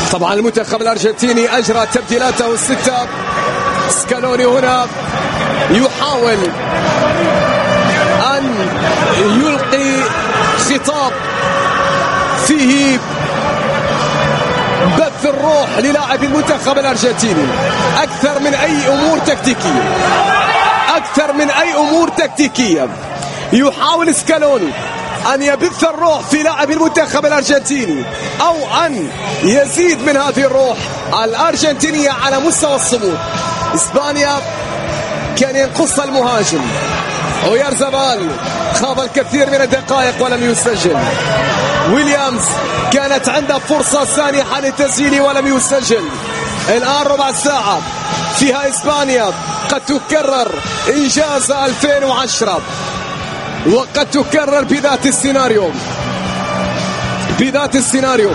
طبعا المنتخب الأرجنتيني أجرى تبديلاته الستة. سكالوني هنا يحاول أن يلقي خطاب فيه بث الروح للاعب المنتخب الأرجنتيني أكثر من أي أمور تكتيكية. يحاول سكالوني أن يبث الروح في لاعب المنتخب الأرجنتيني أو أن يزيد من هذه الروح الأرجنتينية على مستوى الصمود. إسبانيا كان ينقص المهاجم ويارزابال خاض الكثير من الدقائق ولم يسجل. ويليامز كانت عنده فرصة سانحة للتسجيل ولم يسجل. الآن ربع ساعة فيها إسبانيا قد تكرر إنجاز 2010 وقد تكرر بذات السيناريو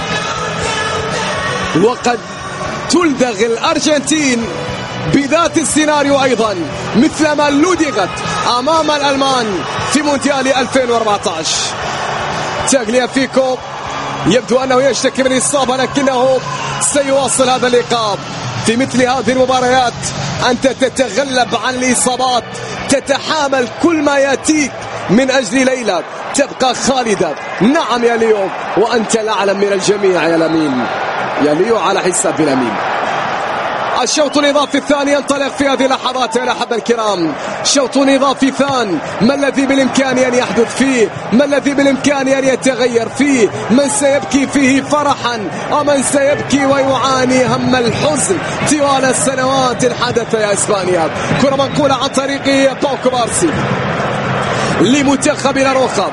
وقد تلدغ الأرجنتين بذات السيناريو أيضا مثلما لدغت أمام الألمان في مونديال 2014. تاغليافيكو يبدو أنه يشتكي من إصابة لكنه سيواصل هذا اللقاء. في مثل هذه المباريات أنت تتغلب عن الإصابات، تتحامل كل ما يأتيك من أجل ليلى تبقى خالدة. نعم يا ليو، وأنت الأعلم من الجميع يا لامين، يا ليو على حساب لامين. الشوط الإضافي الثاني ينطلق في هذه اللحظات يا أحبة الكرام. شوط إضافي ثاني، ما الذي بالإمكان أن يحدث فيه؟ ما الذي بالإمكان أن يتغير فيه؟ من سيبكي فيه فرحا ومن سيبكي ويعاني هم الحزن طوال السنوات الحدث يا إسبانيا؟ كرة منقولة عن طريق باو كوبارسي لمنتخب لاروخا،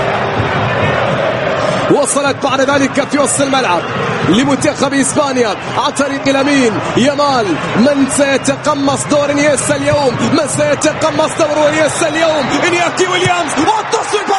وصلت بعد ذلك في وسط الملعب لمنتخب إسبانيا عن طريق لامين يامال. من سيتقمص دور انيستا اليوم؟ من سيتقمص دور انيستا اليوم؟ إنياكي ويليامز والتصويب.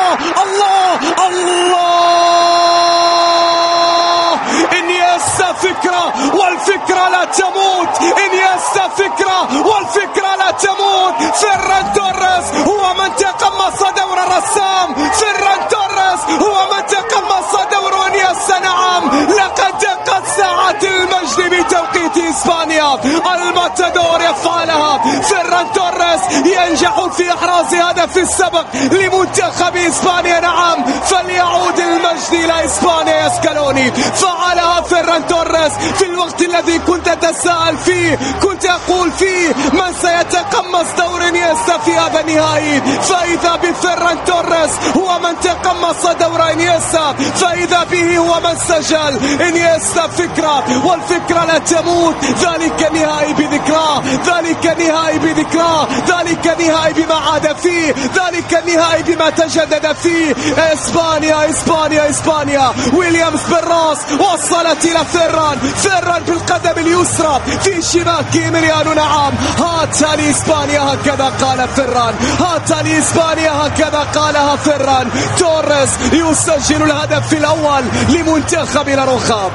الله إنيستا فكرة والفكرة لا تموت. إنيستا فكرة والفكرة لا تموت. فيران توريس هو من تقمص دور الرسام. فيران توريس هو من تقمص دور انيستا. نعم، لقد دقت ساعة المجد بتوقيت إسبانيا. الماتادور يفعلها. فيران توريس ينجح في إحراز هدف السبق لمنتخب إسبانيا. نعم، فليعود المجد إلى إسبانيا يا سكالوني. فعلها فيران توريس في الوقت الذي كنت تتساءل فيه، كنت أقول فيه من سيتقمص دور انيستا في هذا النهائي. فإذا بفيران توريس هو من تقمص دور انيستا، فإذا به هو من سجل. انيستا فكرة والفكرة لا تموت. ذلك النهائي بذكراه، ذلك النهائي بذكراه، ذلك النهائي بما عاد فيه، ذلك النهائي بما تجدد فيه. إسبانيا إسبانيا إسبانيا. ويليامز بالراس وصلت إلى فيران. فيران بالقدم اليسرى في شباك إيميليانو. نعم، هات لإسبانيا هكذا قال فيران، هات لإسبانيا هكذا قالها فيران. توريس يسجل الهدف الأول لمنتخب لاروخا.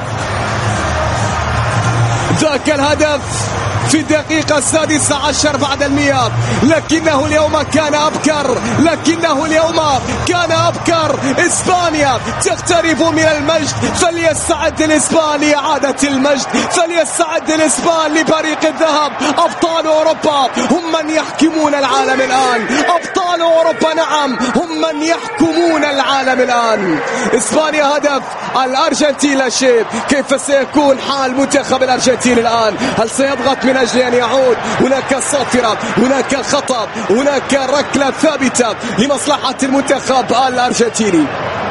ذاك الهدف في الدقيقة 16 بعد 100، لكنه اليوم كان أبكر، لكنه اليوم كان أبكر. إسبانيا تقترب من المجد، فليستعد الإسبان لإعادة المجد، فليستعد الإسبان لبريق الذهب. أبطال أوروبا هم من يحكمون العالم الآن، أبطال أوروبا نعم هم من يحكمون العالم الآن. إسبانيا هدف، الأرجنتين لا شيء. كيف سيكون حال منتخب الأرجنتين الآن؟ هل سيضغط من أجل أن يعود؟ هناك صافرة، هناك خطأ، هناك ركلة ثابتة لمصلحة المنتخب الأرجنتيني.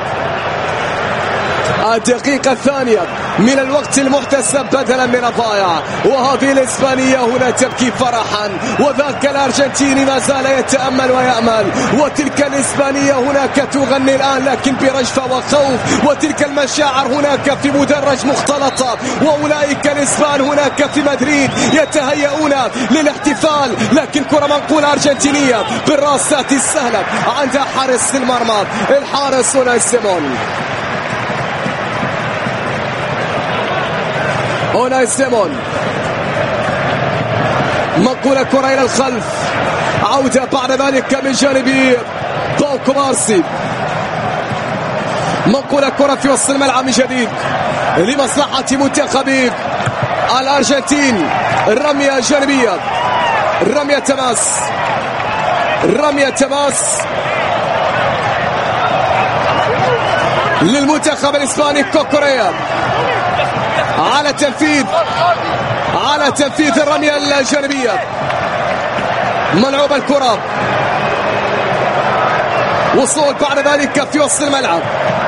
الدقيقة الثانية من الوقت المحتسب بدلا من الضائع، وهذه الإسبانية هنا تبكي فرحا، وذاك الأرجنتيني ما زال يتأمل ويأمل، وتلك الإسبانية هناك تغني الآن لكن برجفة وخوف، وتلك المشاعر هناك في مدرج مختلطة، وأولئك الإسبان هناك في مدريد يتهيئون للاحتفال. لكن كرة منقولة أرجنتينية بالراسات السهلة عند حارس المرمى، الحارس أوناي سيمون. أوناي سيمون منقولة كرة إلى الخلف، عودة بعد ذلك من جانب باو كوبارسي. منقول الكرة في وسط الملعب من جديد لمصلحة منتخب الأرجنتين. الرمية جانبية، رمية تماس، رمية تماس للمنتخب الإسباني. كوكوريا على تنفيذ الرمية الجانبية. ملعوب الكرة، وصول بعد ذلك في وسط الملعب.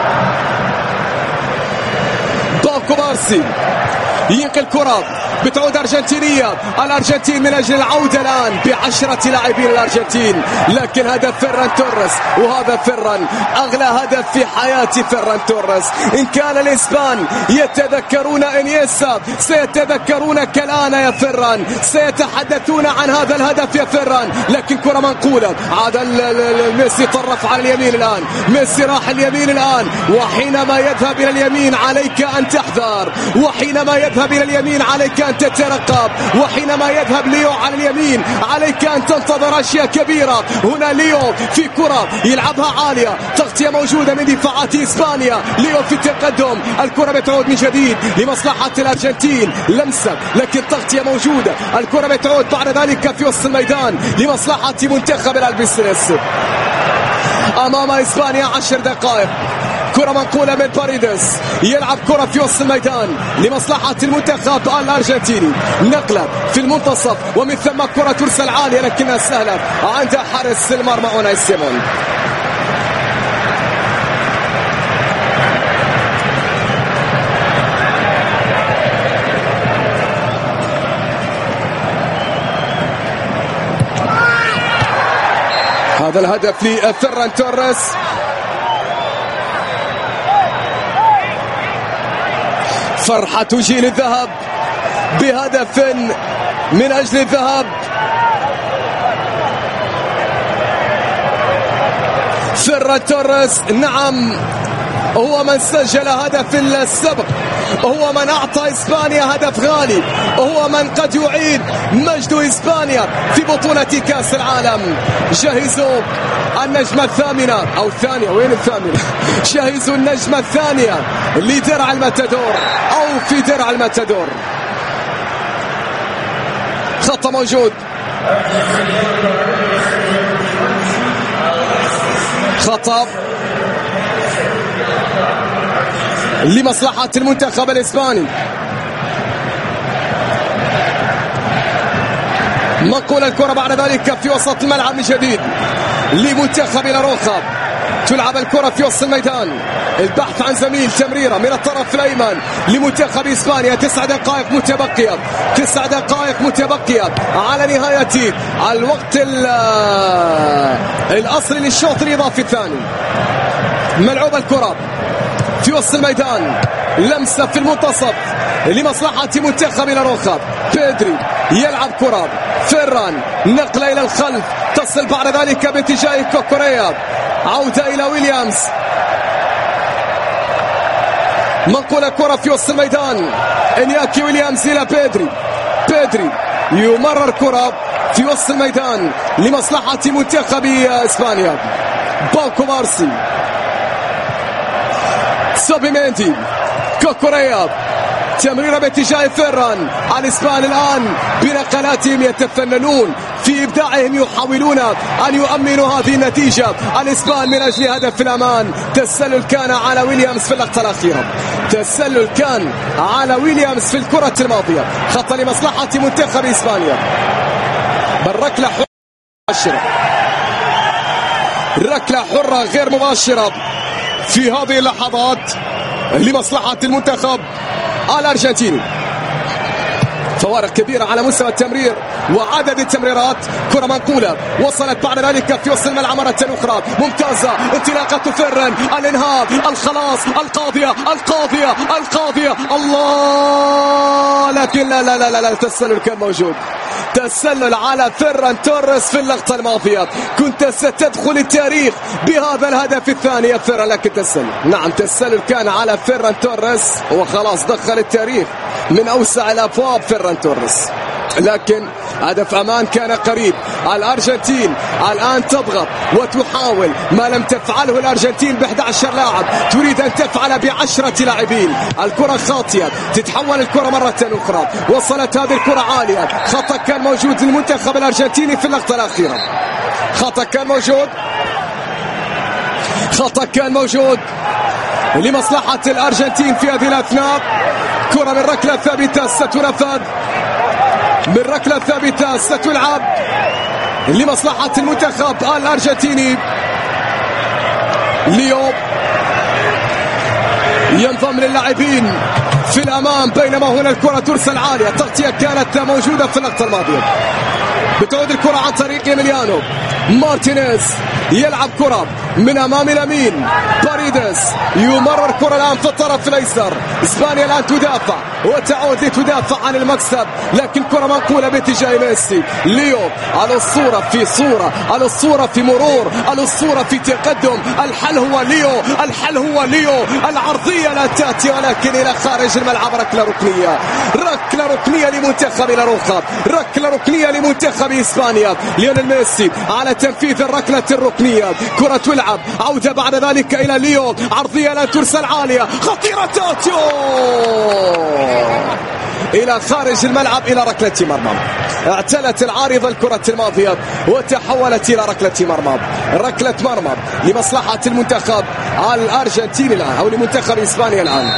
باكو بارسي ينقل الكرة، بتعود أرجنتينية. الأرجنتين من أجل العودة الآن ب10 لاعبين الأرجنتين، لكن هدف فيران توريس، وهذا فيران أغلى هدف في حياة فيران توريس. إن كان الإسبان يتذكرون إنيستا سيتذكرون كلانا يا فيران، سيتحدثون عن هذا الهدف يا فيران. لكن كرة منقولة، عاد ميسي طرف على اليمين الآن، ميسي راح اليمين الآن، وحينما يذهب إلى اليمين عليك أن تحذر، وحينما يذهب إلى اليمين عليك أن تترقب، وحينما يذهب ليو على اليمين عليك أن تنتظر أشياء كبيرة. هنا ليو في كرة يلعبها عالية، تغطية موجودة من دفاعات إسبانيا، ليو في التقدم، الكرة بتعود من جديد لمصلحة الأرجنتين. لمسة لكن تغطية موجودة، الكرة بتعود بعد ذلك في وسط الميدان لمصلحة منتخب الألبيسينيس. أمام إسبانيا 10 دقائق. كرة منقولة من باريدس، يلعب كرة في وسط الميدان لمصلحة المنتخب الأرجنتيني. نقلة في المنتصف، ومن ثم كرة ترسل عالية لكنها سهلة عند حارس المرمى أوناي سيمون. هذا الهدف لفيران توريس. فرحة جيل الذهب بهدف من أجل الذهب. فيران توريس نعم هو من سجل هدف السبق، هو من أعطى إسبانيا هدف غالي، هو من قد يعيد مجد إسبانيا في بطولة كأس العالم. جهزوا النجمة الثامنة أو الثانية، وين الثامنة؟ جهزوا النجمة الثانية لدرع الماتادور أو في درع الماتادور. خط موجود، خطأ لمصلحة المنتخب الإسباني. منقول الكرة بعد ذلك في وسط الملعب من جديد لمنتخب لاروخا. تلعب الكرة في وسط الميدان، البحث عن زميل، تمريرة من الطرف الأيمن لمنتخب إسبانيا. 9 دقائق متبقية، 9 دقائق متبقية على نهاية الوقت الأصلي للشوط الإضافي الثاني. ملعوب الكرة في وسط الميدان، لمسة في المنتصف لمصلحة منتخب لاروخا. بيدري يلعب كرة، فيران نقلة إلى الخلف، تصل بعد ذلك باتجاه كوكوريا، عودة إلى ويليامز. منقول كرة في وسط الميدان، إنياكي ويليامز إلى بيدري. بيدري يمرر كرة في وسط الميدان لمصلحة منتخب إسبانيا. باكو بارسي، سوبيميندي، كوكوريا، تمريرة باتجاه فيران. الإسبان الآن بنقلاتهم يتفننون في إبداعهم، يحاولون أن يؤمنوا هذه النتيجة. الإسبان من أجل هدف في الأمان. تسلل كان على ويليامز في اللقطة الأخيرة، تسلل كان على ويليامز في الكرة الماضية. خطأ لمصلحة منتخب إسبانيا. بالركلة حرة مباشرة، ركلة حرة غير مباشرة في هذه اللحظات لمصلحة المنتخب الأرجنتيني. فوارق كبيرة على مستوى التمرير وعدد التمريرات. كرة منقولة وصلت بعد ذلك في وسط الملعب مرة أخرى، ممتازة انطلاقة فيران، الإنهاء، الخلاص، القاضية القاضية القاضية، الله، لكن لا لا لا لا, لا. التسلل كان موجود، تسلل على فيران توريس في اللقطة الماضية. كنت ستدخل التاريخ بهذا الهدف الثاني يا فيران، لكن تسلل، نعم تسلل كان على فيران توريس وخلاص دخل التاريخ من أوسع الأبواب. فيران توريس لكن هدف أمان كان قريب. الأرجنتين الآن تضغط وتحاول ما لم تفعله الأرجنتين ب11 لاعب، تريد أن تفعل ب10 لاعبين. الكرة خاطئة، تتحول الكرة مرة أخرى، وصلت هذه الكرة عالية. خطأ كان موجود للمنتخب الأرجنتيني في اللقطة الأخيرة. خطأ كان موجود لمصلحة الأرجنتين في هذه الأثناء. كرة من ركلة ثابتة ستنفذ، من ركلة ثابتة ستلعب لمصلحة المنتخب الأرجنتيني. ليو ينضم للاعبين في الأمام، بينما هنا الكرة ترسل عالية. تغطية كانت موجودة في اللقطة الماضية. بتعود الكرة عن طريق إيميليانو مارتينيز، يلعب كرة من أمام اليمين. باريدس يمرر كرة الآن في الطرف الأيسر. إسبانيا الآن تدافع وتعود لتدافع عن المكسب، لكن كرة منقولة باتجاه ميسي. ليو الأسطورة في صورة، الأسطورة في مرور، الأسطورة في تقدم. الحل هو ليو. العرضية لا تأتي ولكن إلى خارج الملعب. ركلة ركنية لمنتخب الأروخة، ركلة ركنية لمنتخب إسبانيا. ليونيل ميسي على تنفيذ الركلة الركنية. كرة تلعب، عودة بعد ذلك إلى ليو، عرضية لا ترسل عالية، خطيرة تاتيو إلى خارج الملعب إلى ركلة مرمى. اعتلت العارضة الكرة الماضية وتحولت إلى ركلة مرمى. ركلة مرمى لمصلحة المنتخب الأرجنتيني الآن، أو لمنتخب إسبانيا الآن.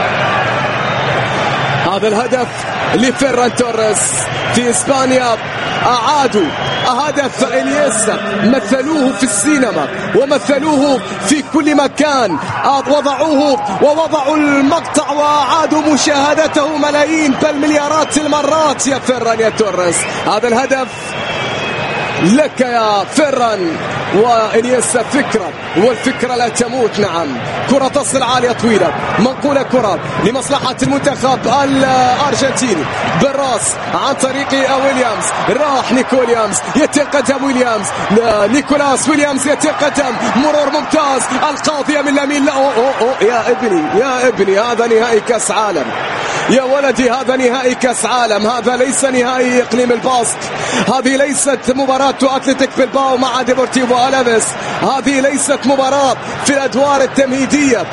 هذا الهدف لفيران توريس في إسبانيا. أعادوا هدف إنيستا، مثلوه في السينما ومثلوه في كل مكان، ووضعوا المقطع وأعادوا مشاهدته ملايين بل مليارات المرات. يا فيران يا توريس، هذا الهدف لك يا فيران. وإنيستا فكرة، والفكرة لا تموت. نعم، كرة تصل عالية طويلة، منقولة كرة لمصلحة المنتخب الأرجنتيني بالراس عن طريق ويليامز. راح نيكولاس، يتقدم ويليامز، نيكولاس ويليامز يتقدم، مرور ممتاز. القاضية من لامين. يا ابني هذا نهائي كأس عالم يا ولدي، هذا نهائي كأس عالم، هذا ليس نهائي إقليم الباسك، هذه ليست مباراة أتلتيك بلباو مع ديبورتيفو ألافيس، هذه ليست مباراة في الأدوار التمهيدية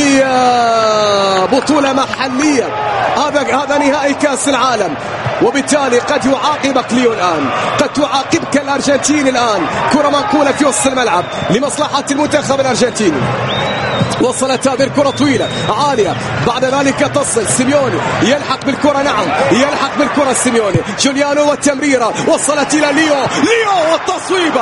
لبطولة محلية، هذا نهائي كأس العالم. وبالتالي قد يعاقبك ليو الآن، قد تعاقبك الأرجنتين الآن. كرة منقولة في وسط الملعب لمصلحة المنتخب الأرجنتيني. وصلت هذه الكرة طويلة عالية، بعد ذلك تصل سيميوني، يلحق بالكرة. نعم، يلحق بالكرة سيميوني. جوليانو والتمريرة وصلت إلى ليو والتصويبة.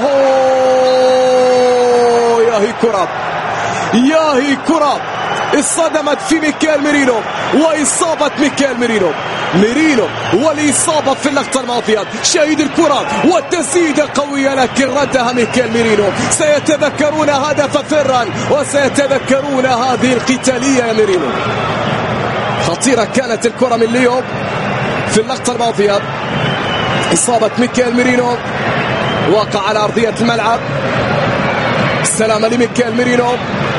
يا هي كرة اصطدمت في ميكيل ميرينو وإصابة ميكيل ميرينو والإصابة في اللقطة الماضية. شهيد الكرة والتسديدة قوية لكن ردها ميكيل ميرينو. سيتذكرون هدف فيران وسيتذكرون هذه القتالية يا ميرينو. خطيرة كانت الكرة من ليو في اللقطة الماضية. إصابة ميكيل ميرينو، واقع على أرضية الملعب. السلامة لميكيل ميرينو.